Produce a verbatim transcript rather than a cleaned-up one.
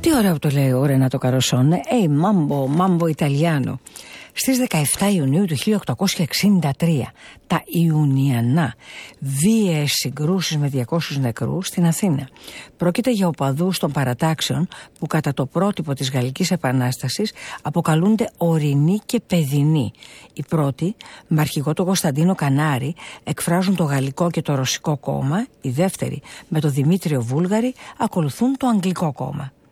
Τι ωραίο που το λέει ο Ρενάτο Καροσόνε. Ehi, mambo, mambo italiano. Στις δεκαεφτά Ιουνίου του χίλια οκτακόσια εξήντα τρία, τα Ιουνιανά, βίαιες συγκρούσεις με διακόσιους νεκρούς στην Αθήνα. Πρόκειται για οπαδούς των παρατάξεων που κατά το πρότυπο της Γαλλικής Επανάστασης αποκαλούνται ορεινοί και παιδινοί. Οι πρώτοι, με αρχηγό τον Κωνσταντίνο Κανάρη, εκφράζουν το Γαλλικό και το Ρωσικό κόμμα, οι δεύτεροι, με τον Δημήτριο Βούλγαρη, ακολουθούν το Αγγλικό κόμμα.